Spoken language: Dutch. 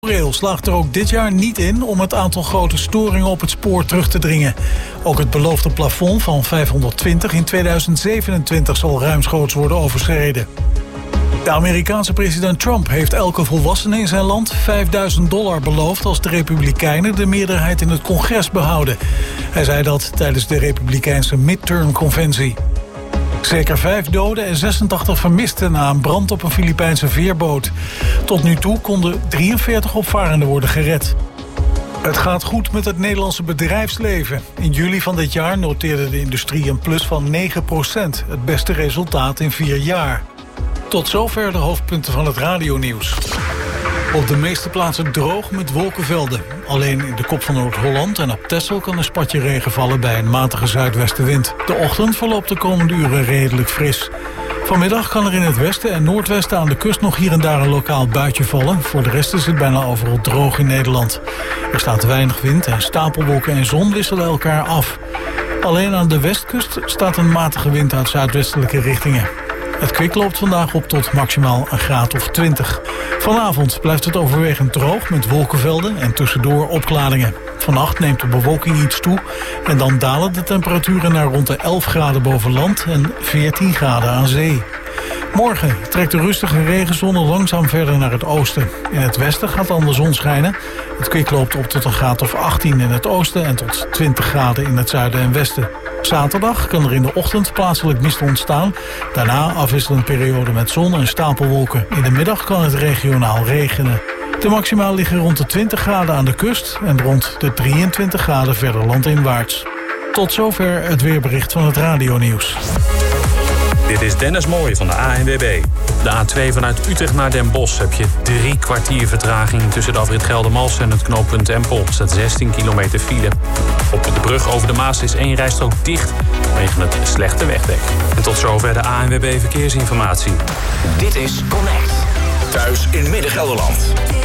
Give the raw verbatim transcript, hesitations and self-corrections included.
ProRail slaagt er ook dit jaar niet in om het aantal grote storingen op het spoor terug te dringen. Ook het beloofde plafond van vijfhonderdtwintig in tweeduizend zevenentwintig zal ruimschoots worden overschreden. De Amerikaanse president Trump heeft elke volwassene in zijn land vijfduizend dollar beloofd als de Republikeinen de meerderheid in het congres behouden. Hij zei dat tijdens de Republikeinse midterm-conventie. Zeker vijf doden en zesentachtig vermisten na een brand op een Filipijnse veerboot. Tot nu toe konden drieënveertig opvarenden worden gered. Het gaat goed met het Nederlandse bedrijfsleven. In juli van dit jaar noteerde de industrie een plus van negen procent. Het beste resultaat in vier jaar. Tot zover de hoofdpunten van het radionieuws. Op de meeste plaatsen droog met wolkenvelden. Alleen in de kop van Noord-Holland en op Texel kan een spatje regen vallen bij een matige zuidwestenwind. De ochtend verloopt de komende uren redelijk fris. Vanmiddag kan er in het westen en noordwesten aan de kust nog hier en daar een lokaal buitje vallen. Voor de rest is het bijna overal droog in Nederland. Er staat weinig wind en stapelwolken en zon wisselen elkaar af. Alleen aan de westkust staat een matige wind uit zuidwestelijke richtingen. Het kwik loopt vandaag op tot maximaal een graad of twintig. Vanavond blijft het overwegend droog met wolkenvelden en tussendoor opklaringen. Vannacht neemt de bewolking iets toe en dan dalen de temperaturen naar rond de elf graden boven land en veertien graden aan zee. Morgen trekt de rustige regenzone langzaam verder naar het oosten. In het westen gaat dan de zon schijnen. Het kwik loopt op tot een graad of achttien in het oosten en tot twintig graden in het zuiden en westen. Zaterdag kan er in de ochtend plaatselijk mist ontstaan. Daarna afwisselend periode met zon en stapelwolken. In de middag kan het regionaal regenen. De maximaal liggen rond de twintig graden aan de kust en rond de drieëntwintig graden verder landinwaarts. Tot zover het weerbericht van het radionieuws. Dit is Dennis Mooij van de A N W B. De A twee vanuit Utrecht naar Den Bosch heb je drie kwartier vertraging tussen de afrit Geldermalsen en het knooppunt Empel. Er staat zestien kilometer file. Op de brug over de Maas is één rijstrook dicht vanwege het slechte wegdek. En tot zover de A N W B Verkeersinformatie. Dit is Connect. Thuis in Midden-Gelderland.